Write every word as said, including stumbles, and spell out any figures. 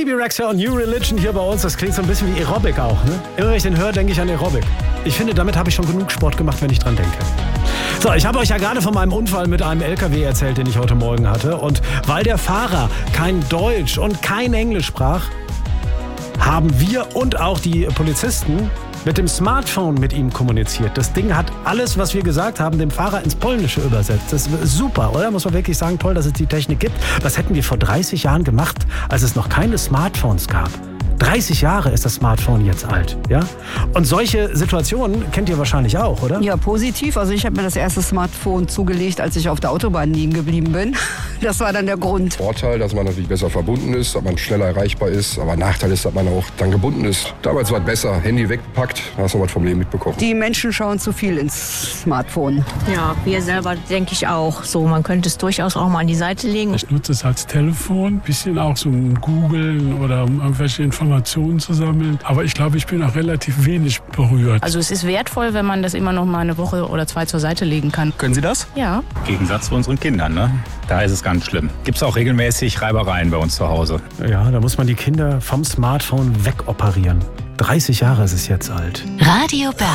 Bebe Rexha und New Religion hier bei uns. Das klingt so ein bisschen wie Aerobic auch, ne? Immer wenn ich den höre, denke ich an Aerobic. Ich finde, damit habe ich schon genug Sport gemacht, wenn ich dran denke. So, ich habe euch ja gerade von meinem Unfall mit einem L K W erzählt, den ich heute Morgen hatte. Und weil der Fahrer kein Deutsch und kein Englisch sprach, haben wir und auch die Polizisten mit dem Smartphone mit ihm kommuniziert. Das Ding hat alles, was wir gesagt haben, dem Fahrer ins Polnische übersetzt. Das ist super, oder? Muss man wirklich sagen, toll, dass es die Technik gibt. Was hätten wir vor dreißig Jahren gemacht, als es noch keine Smartphones gab? dreißig Jahre ist das Smartphone jetzt alt, ja? Und solche Situationen kennt ihr wahrscheinlich auch, oder? Ja, positiv. Also ich habe mir das erste Smartphone zugelegt, als ich auf der Autobahn liegen geblieben bin. Das war dann der Grund. Vorteil, dass man natürlich besser verbunden ist, dass man schneller erreichbar ist. Aber Nachteil ist, dass man auch dann gebunden ist. Damals war es besser, Handy weggepackt, da hast du was vom Leben mitbekommen. Die Menschen schauen zu viel ins Smartphone. Ja, wir selber denke ich auch. So, man könnte es durchaus auch mal an die Seite legen. Ich nutze es als Telefon, bisschen auch zum Googeln oder um irgendwelche Informationen zu sammeln. Aber ich glaube, ich bin auch relativ wenig berührt. Also es ist wertvoll, wenn man das immer noch mal eine Woche oder zwei zur Seite legen kann. Können Sie das? Ja. Im Gegensatz zu unseren Kindern, ne? Da ist es ganz schlimm. Gibt es auch regelmäßig Reibereien bei uns zu Hause. Ja, da muss man die Kinder vom Smartphone wegoperieren. dreißig Jahre ist es jetzt alt. Radio Berlin.